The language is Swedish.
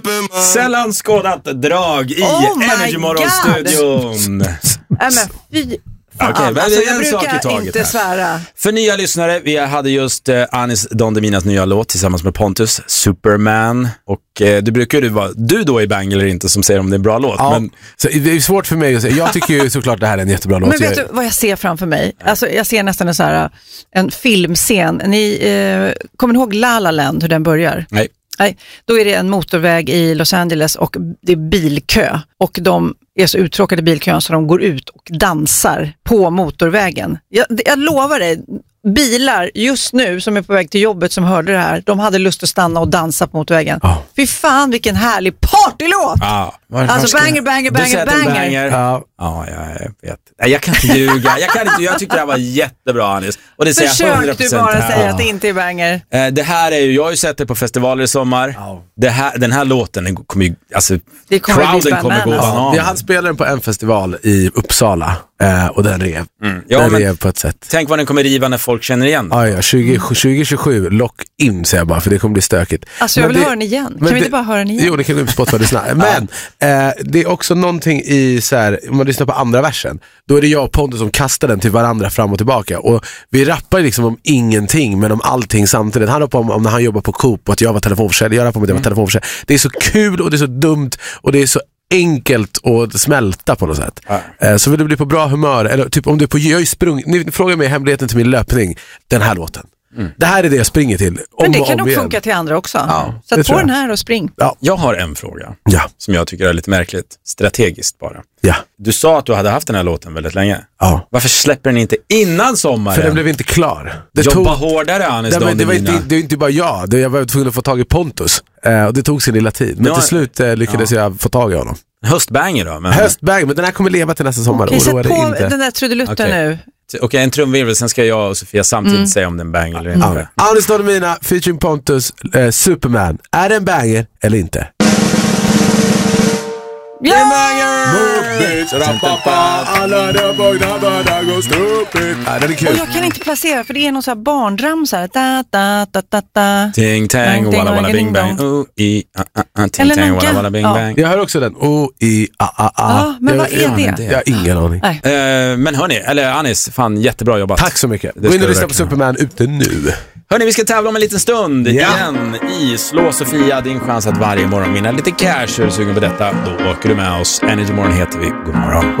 Sällan skådat drag i Energy Morgon-studion. Men fy fan, Okej, alltså, jag en sak i brukar taget inte här. svära. För nya lyssnare, vi hade just Anis Don Deminas nya låt tillsammans med Pontus, Superman. Och du brukar ju vara du då i Bang eller inte som säger om det är en bra låt. Ja, men så det är svårt för mig att säga. Jag tycker ju såklart det här är en jättebra låt. Men vet du vad jag ser framför mig? Alltså, jag ser nästan en filmscen. Ni kommer ni ihåg La La Land, hur den börjar? Nej. Nej, då är det en motorväg i Los Angeles och det är bilkö. Och de är så uttråkade i bilkön så de går ut och dansar på motorvägen. Jag lovar dig, bilar just nu som är på väg till jobbet som hörde det här, de hade lust att stanna och dansa på motorvägen. Fy fan, vilken härlig partylåt! Alltså banger, banger, banger, banger. Ja, jag vet. Nej, jag kan inte ljuga. Jag tyckte det här var jättebra, Anis. Och det säger jag 100% Försök du bara säga att det inte är banger. Det här är ju, jag har ju sett det på festivaler i sommar. Den här låten, den kommer ju, alltså, crowden kommer gå banan. Jag hann spela den på en festival i Uppsala och den rev. Den rev på ett sätt. Tänk vad den kommer riva när folk känner igen den. 2027, lock in säger jag bara, för det kommer bli stökigt. Alltså jag vill höra den igen. Kan vi inte bara höra den igen? Jo, det kan du på Spotify snart. Men det är också någonting i så här, om man lyssnar på andra versen, då är det jag och Pontus som kastar den till varandra fram och tillbaka. Och vi rappar liksom om ingenting, men om allting samtidigt. Han rappar om när han jobbar på Coop och att jag var telefonförsäljare. Jag rappar om att jag var telefonförsäljare. Det är så kul och det är så dumt och det är så enkelt att smälta på något sätt. Så vill du bli på bra humör, eller typ om du är på ni frågar mig hemligheten till min löpning, den här låten. Det här är det jag springer till. Men det kan nog funka till andra också. Så att få den här och spring. Jag har en fråga som jag tycker är lite märkligt. Strategiskt bara. Du sa att du hade haft den här låten väldigt länge. Varför släpper den inte innan sommaren? För den blev inte klar. Jobba hårdare, Anis. Det var inte bara jag var tvungen att få tag i Pontus. Och det tog sin lilla tid. Men till slut lyckades jag få tag i honom. Höstbanger då? Höstbanger, men den här kommer leva till nästa sommar. Okej, och då är sätt det på inte... den där trudelutten nu. Okej, en trumvirvel, sen ska jag och Sofia samtidigt säga om den banger eller inte. Anis Don Demina featuring Pontus, Superman. Är det en banger eller inte? Ja! Och jag kan inte placera, för det är någon sån här barndram så här. Ting tang walla walla bing bang. Ting tang walla walla bing bang. Jag hör också den. Men vad är det? Jag har ingen aning. Men hörni, eller Anis, fan jättebra jobbat. Tack så mycket. Gå in och lyssna på Superman ute nu. Hörni, vi ska tävla om en liten stund igen i Slå Sofia, din chans att varje morgon vinna lite cash. Är du sugen på detta? Då åker du med oss. Energy Morgon heter vi. God morgon.